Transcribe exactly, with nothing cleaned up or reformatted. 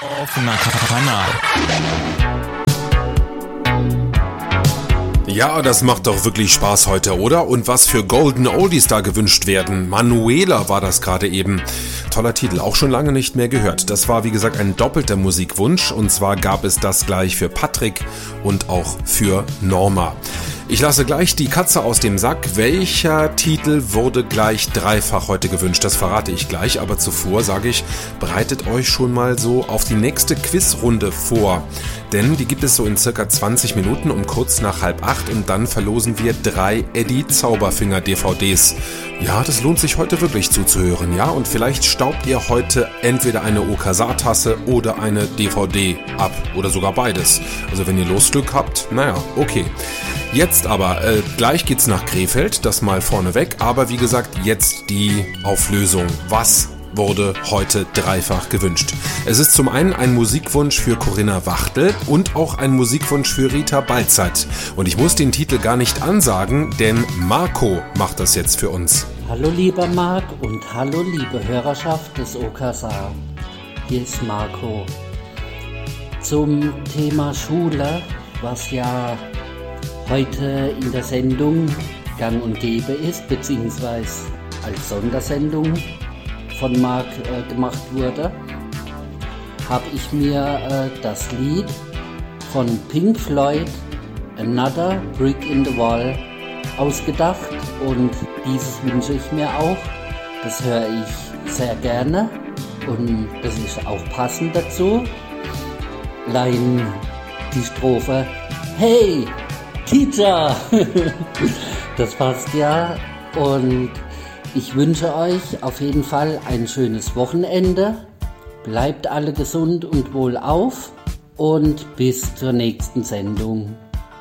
Offener Kanal. Ja, das macht doch wirklich Spaß heute, oder? Und was für Golden Oldies da gewünscht werden. Manuela war das gerade eben. Toller Titel, auch schon lange nicht mehr gehört. Das war wie gesagt ein doppelter Musikwunsch und zwar gab es das gleich für Patrick und auch für Norma. Ich lasse gleich die Katze aus dem Sack. Welcher Titel wurde gleich dreifach heute gewünscht? Das verrate ich gleich, aber zuvor sage ich, bereitet euch schon mal so auf die nächste Quizrunde vor. Denn die gibt es so in circa zwanzig Minuten um kurz nach halb acht und dann verlosen wir drei Eddie Zauberfinger D V Ds. Ja, das lohnt sich heute wirklich zuzuhören, ja? Und vielleicht staubt ihr heute entweder eine O K S-Tasse oder eine D V D ab oder sogar beides. Also wenn ihr Losglück habt, naja, okay. Jetzt aber, äh, gleich geht's nach Krefeld, das mal vorneweg, aber wie gesagt, jetzt die Auflösung. Was wurde heute dreifach gewünscht? Es ist zum einen ein Musikwunsch für Corinna Wachtel und auch ein Musikwunsch für Rita Balzert. Und ich muss den Titel gar nicht ansagen, denn Marco macht das jetzt für uns. Hallo lieber Marc und hallo liebe Hörerschaft des O K S A. Hier ist Marco. Zum Thema Schule, was ja heute in der Sendung gang und gäbe ist, beziehungsweise als Sondersendung von Marc äh, gemacht wurde, habe ich mir äh, das Lied von Pink Floyd, Another Brick in the Wall, ausgedacht und dieses wünsche ich mir auch. Das höre ich sehr gerne und das ist auch passend dazu. Allein die Strophe Hey! Teacher! Das passt ja und ich wünsche euch auf jeden Fall ein schönes Wochenende. Bleibt alle gesund und wohlauf und bis zur nächsten Sendung.